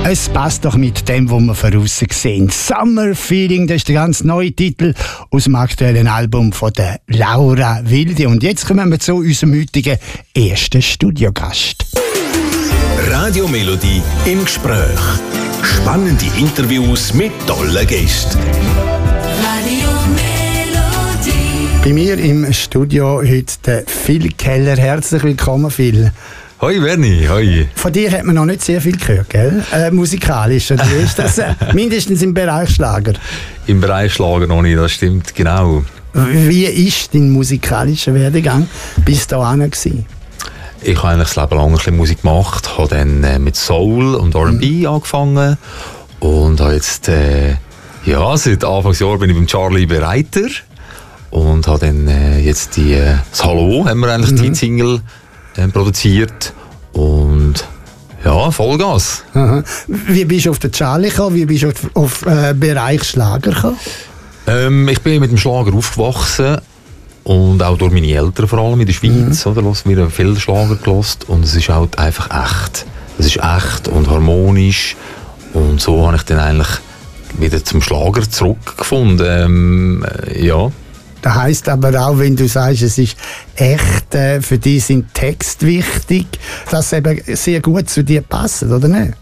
Es passt doch mit dem, was wir voraus sehen. Summer Feeling, das ist der ganz neue Titel aus dem aktuellen Album von der Laura Wilde. Und jetzt kommen wir zu unserem heutigen ersten Studiogast. Radio Melodie im Gespräch. Spannende Interviews mit tollen Gästen. Radio Melodie. Bei mir im Studio heute der Phil Keller. Herzlich willkommen, Phil. Hoi Berni, hoi. Von dir hat man noch nicht sehr viel gehört, gell? Musikalisch, oder wie ist das? Mindestens im Bereich Schlager. Im Bereich Schlager noch nicht, das stimmt, genau. Wie ist dein musikalischer Werdegang bis dahin gewesen? Ich habe eigentlich das Leben lang ein bisschen Musik gemacht, habe dann mit Soul und R&B angefangen und habe jetzt, seit Anfangsjahr bin ich beim Charlie Bereiter und habe dann jetzt das Hallo, haben wir eigentlich die Single produziert und ja, Vollgas. Aha. Wie bist du auf den Charlie gekommen? Wie bist du auf Bereich Schlager gekommen? Ich bin mit dem Schlager aufgewachsen und auch durch meine Eltern vor allem in der Schweiz. Oder? Wir haben viel Schlager gehört und es ist halt einfach echt. Es ist echt und harmonisch und so habe ich dann eigentlich wieder zum Schlager zurückgefunden. Ja. Das heisst aber auch, wenn du sagst, es ist echt, für dich sind Texte wichtig, dass sie eben sehr gut zu dir passen, oder nicht?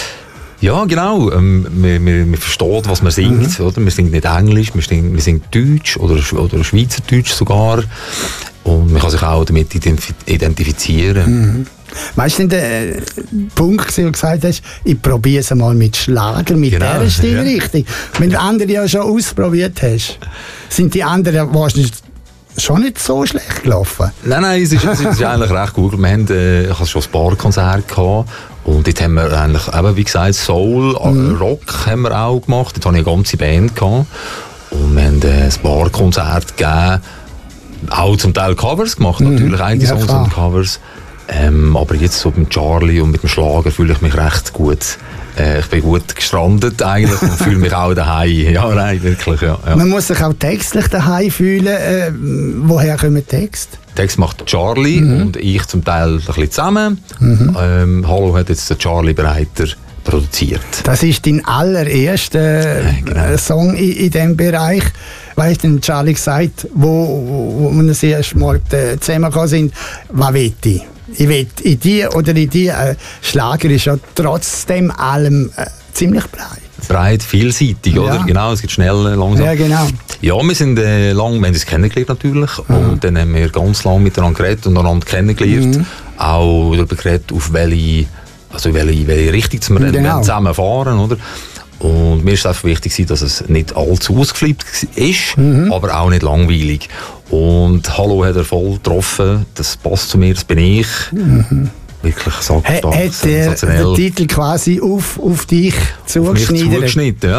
Ja, genau. Wir verstehen, was man singt. Oder? Wir singen nicht Englisch, wir singen Deutsch oder Schweizerdeutsch sogar. Und man kann sich auch damit identifizieren. Weißt du, der Punkt, den du gesagt hast, ich probiere es mal mit Schlager, mit dieser Stilrichtung. Ja. Wenn du andere ja schon ausprobiert hast, sind die anderen wahrscheinlich schon nicht so schlecht gelaufen? Nein, es ist eigentlich recht gut. Ich hatte schon ein paar Konzerte gehabt. Und dort haben wir eigentlich, eben, wie gesagt, Soul, Rock haben wir auch gemacht. Dort hatte ich eine ganze Band gehabt. Und wir haben ein paar Konzerte gegeben. Auch zum Teil Covers gemacht, natürlich eigene Songs und Covers. Aber jetzt so mit Charlie und mit dem Schlager fühle ich mich recht gut. Ich bin gut gestrandet eigentlich und fühle mich auch daheim. Ja, nein, wirklich, ja. Man muss sich auch textlich daheim fühlen. Woher kommen die Texte? Text macht Charlie und ich zum Teil ein bisschen zusammen. Hallo hat jetzt der Charlie Bereiter produziert. Das ist dein allererster Song in diesem Bereich. Weißt du, Charlie gesagt, wo wir das erste Mal zusammengekommen sind, was will ich? Ich will in die oder in die. Schlager ist ja trotzdem allem ziemlich breit. Breit, vielseitig, oder? Genau, es geht schnell, langsam. Ja, genau. Ja, wir sind wir haben uns kennengelernt natürlich und dann haben wir ganz lange miteinander geredet und einander kennengelernt. Auch darüber geredet, auf welche Richtung wir zusammen fahren, oder? Und mir ist es einfach wichtig, dass es nicht allzu ausgeflippt ist, aber auch nicht langweilig. Und Hallo hat er voll getroffen, das passt zu mir, das bin ich. Wirklich hat der Titel quasi auf dich zugeschnitten? Ja.